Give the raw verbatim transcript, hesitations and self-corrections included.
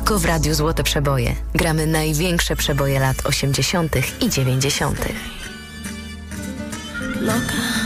Tylko w Radiu Złote Przeboje. Gramy największe przeboje lat osiemdziesiątych i dziewięćdziesiątych. Loka.